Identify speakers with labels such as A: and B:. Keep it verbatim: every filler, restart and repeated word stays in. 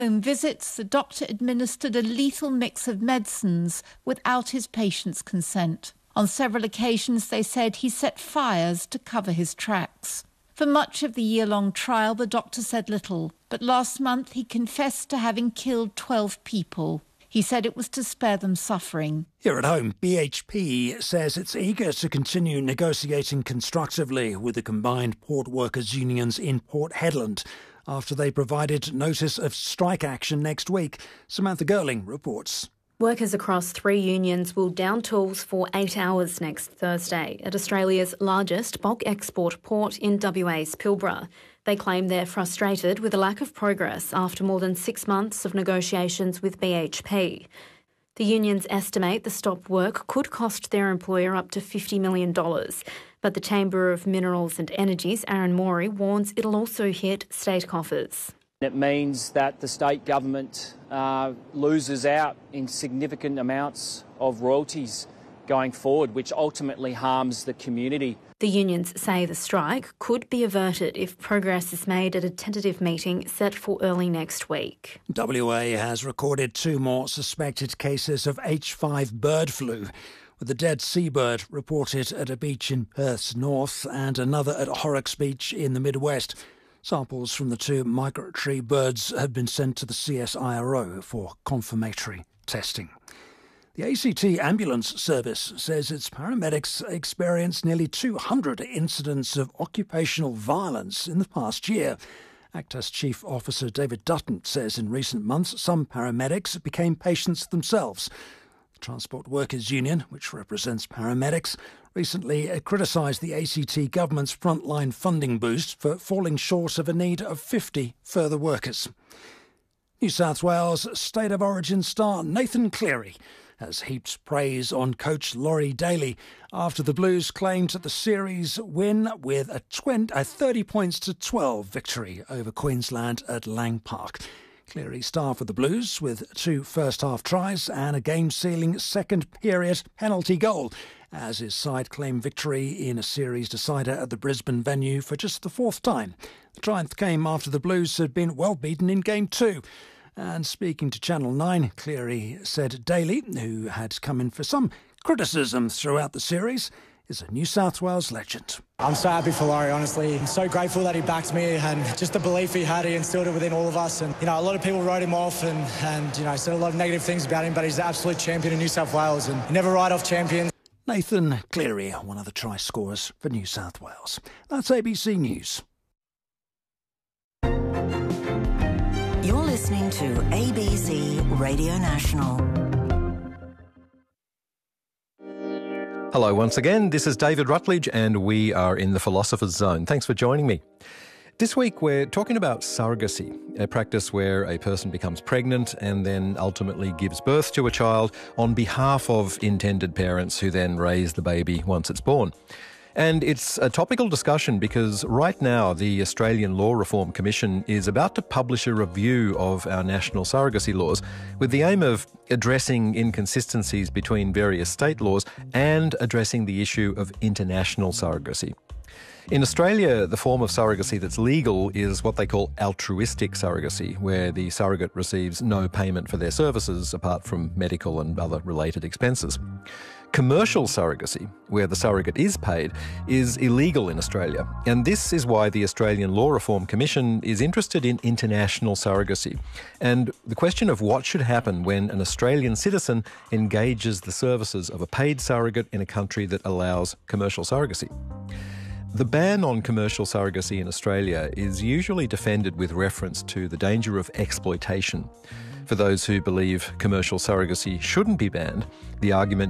A: home visits, the doctor administered a lethal mix of medicines without his patient's consent. On several occasions, they said he set fires to cover his tracks. For much of the year-long trial, the doctor said little, but last month he confessed to having killed twelve people. He said it was to spare them suffering.
B: Here at home, B H P says it's eager to continue negotiating constructively with the combined port workers' unions in Port Hedland after they provided notice of strike action next week. Samantha Girling reports.
C: Workers across three unions will down tools for eight hours next Thursday at Australia's largest bulk export port in W A's Pilbara. They claim they're frustrated with a lack of progress after more than six months of negotiations with B H P. The unions estimate the stop work could cost their employer up to fifty million dollars. But the Chamber of Minerals and Energy's Aaron Morey warns it'll also hit state coffers.
D: It means that the state government uh, loses out in significant amounts of royalties going forward, which ultimately harms the community.
C: The unions say the strike could be averted if progress is made at a tentative meeting set for early next week.
B: W A has recorded two more suspected cases of H five bird flu, with a dead seabird reported at a beach in Perth's north and another at Horrocks Beach in the Midwest. Samples from the two migratory birds have been sent to the C S I R O for confirmatory testing. The A C T Ambulance Service says its paramedics experienced nearly two hundred incidents of occupational violence in the past year. Actas Chief Officer David Dutton says in recent months some paramedics became patients themselves. The Transport Workers Union, which represents paramedics, recently criticised the A C T government's frontline funding boost for falling short of a need of fifty further workers. New South Wales State of Origin star Nathan Cleary has heaped praise on coach Laurie Daly after the Blues claimed the series win with a, twenty, a thirty points to twelve victory over Queensland at Lang Park. Cleary starred for the Blues with two first-half tries and a game-sealing second-period penalty goal as his side claimed victory in a series decider at the Brisbane venue for just the fourth time. The triumph came after the Blues had been well beaten in Game two. And speaking to Channel nine, Cleary said Daly, who had come in for some criticism throughout the series, is a New South Wales legend.
E: I'm so happy for Laurie, honestly. I'm so grateful that he backed me and just the belief he had, he instilled it within all of us. And, you know, a lot of people wrote him off and, and you know, said a lot of negative things about him, but he's the absolute champion in New South Wales and you never write off champions.
B: Nathan Cleary, one of the try scorers for New South Wales. That's A B C News.
F: You're listening to A B C Radio National.
G: Hello once again, this is David Rutledge and we are in the Philosopher's Zone. Thanks for joining me. This week we're talking about surrogacy, a practice where a person becomes pregnant and then ultimately gives birth to a child on behalf of intended parents who then raise the baby once it's born. And it's a topical discussion because right now the Australian Law Reform Commission is about to publish a review of our national surrogacy laws with the aim of addressing inconsistencies between various state laws and addressing the issue of international surrogacy. In Australia, the form of surrogacy that's legal is what they call altruistic surrogacy, where the surrogate receives no payment for their services apart from medical and other related expenses. Commercial surrogacy, where the surrogate is paid, is illegal in Australia, and this is why the Australian Law Reform Commission is interested in international surrogacy and the question of what should happen when an Australian citizen engages the services of a paid surrogate in a country that allows commercial surrogacy. The ban on commercial surrogacy in Australia is usually defended with reference to the danger of exploitation. For those who believe commercial surrogacy shouldn't be banned, the argument